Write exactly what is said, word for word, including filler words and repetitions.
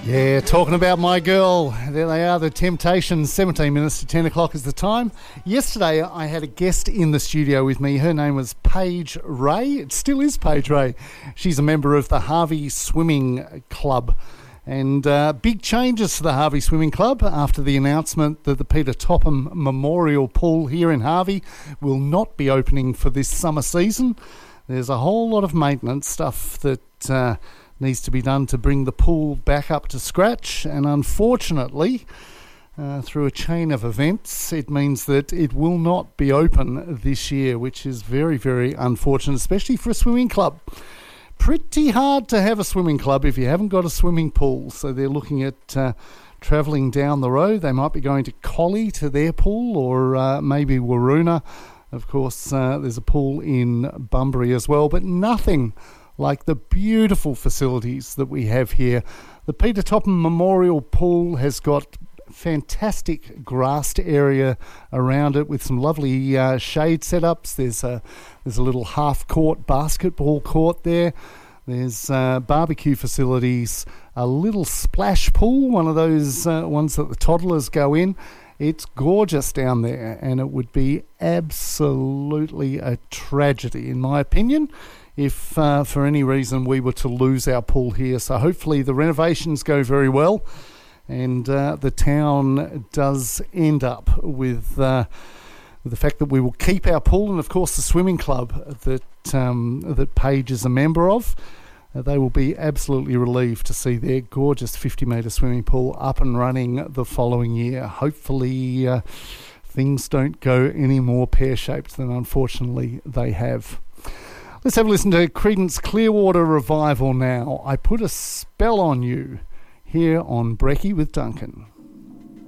Yeah, talking about my girl. There they are, the Temptations. seventeen minutes to ten o'clock is the time. Yesterday I had a guest in the studio with me. Her name was Paige Ray. It still is Paige Ray. She's a member of the Harvey Swimming Club. And uh, big changes to the Harvey Swimming Club after the announcement that the Peter Topham Memorial Pool here in Harvey will not be opening for this summer season. There's a whole lot of maintenance stuff that uh, needs to be done to bring the pool back up to scratch, and unfortunately, uh, through a chain of events, it means that it will not be open this year, which is very, very unfortunate, especially for a swimming club. Pretty hard to have a swimming club if you haven't got a swimming pool, so they're looking at uh, travelling down the road. They might be going to Collie to their pool, or uh, maybe Waroona. Of course, uh, there's a pool in Bunbury as well, but nothing like the beautiful facilities that we have here. The Peter Topham Memorial Pool has got fantastic grassed area around it with some lovely uh, shade setups. There's a there's a little half-court basketball court there. There's uh, barbecue facilities, a little splash pool, one of those uh, ones that the toddlers go in. It's gorgeous down there, and it would be absolutely a tragedy, in my opinion, if uh, for any reason we were to lose our pool here. So hopefully the renovations go very well, and uh, the town does end up with, uh, with the fact that we will keep our pool, and of course the swimming club that um, that Paige is a member of. Uh, they will be absolutely relieved to see their gorgeous fifty metre swimming pool up and running the following year. Hopefully uh, things don't go any more pear-shaped than unfortunately they have. Let's have a listen to Creedence Clearwater Revival now. I Put a Spell on You, here on Brekkie with Duncan.